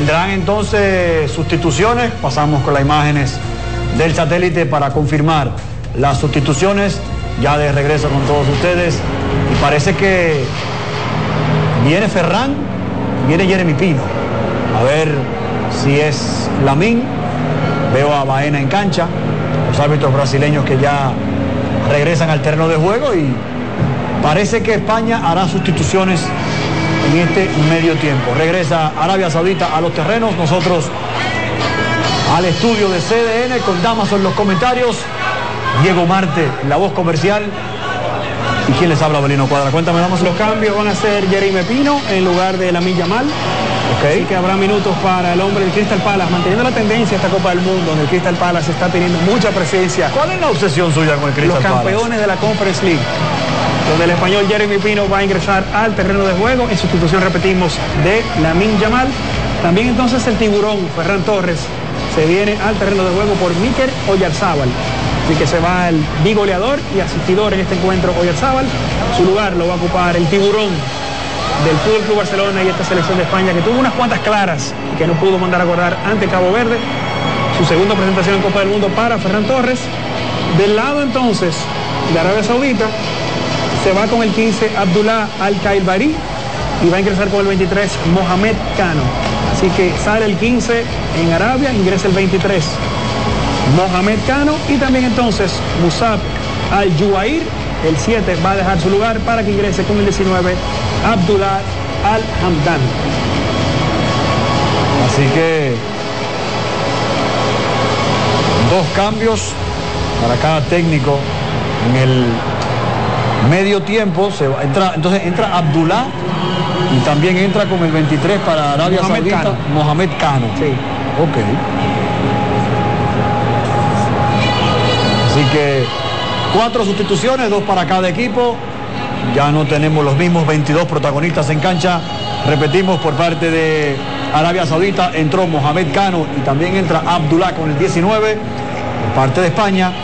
Vendrán entonces sustituciones. Pasamos con las imágenes del satélite para confirmar las sustituciones. Ya de regreso con todos ustedes. Y parece que viene Ferran, viene Jeremy Pino. A ver si es Lamine. Veo a Baena en cancha. Los árbitros brasileños que ya regresan al terreno de juego. Y parece que España hará sustituciones en este medio tiempo. Regresa Arabia Saudita a los terrenos. Nosotros al estudio de CDN con Damaso en los comentarios. Diego Marte, la voz comercial. ¿Y quién les habla? Belino Cuadra. Cuéntame, Damaso. Los cambios van a ser Jeremy Pino en lugar de Lamine Yamal. Así que habrá minutos para el hombre del Crystal Palace, manteniendo la tendencia esta Copa del Mundo, donde el Crystal Palace está teniendo mucha presencia. ¿Cuál es la obsesión suya con el Crystal Palace? Los campeones de la Conference League, donde el español Jeremy Pino va a ingresar al terreno de juego, en sustitución, repetimos, de Lamine Yamal. También entonces el tiburón, Ferran Torres, se viene al terreno de juego por Mikel Oyarzábal. Así que se va el bigoleador y asistidor en este encuentro, Oyarzábal. Su lugar lo va a ocupar el tiburón del Fútbol Club Barcelona y esta selección de España, que tuvo unas cuantas claras y que no pudo mandar a guardar ante Cabo Verde. Su segunda presentación en Copa del Mundo para Ferran Torres. Del lado entonces de Arabia Saudita, se va con el 15 Abdullah Al-Khailbari y va a ingresar con el 23 Mohamed Kano. Así que sale el 15 en Arabia, ingresa el 23 Mohamed Kano, y también entonces Musab Al-Juwair, el 7, va a dejar su lugar para que ingrese con el 19 Abdullah Al-Hamdan. Así que 2 cambios para cada técnico en el medio tiempo. Entonces entra Abdullah y también entra con el 23 para Arabia Saudita, Mohamed Kano. Sí. Ok. Así que 4 sustituciones, 2 para cada equipo. Ya no tenemos los mismos 22 protagonistas en cancha. Repetimos, por parte de Arabia Saudita entró Mohamed Kano y también entra Abdullah con el 19. Por parte de España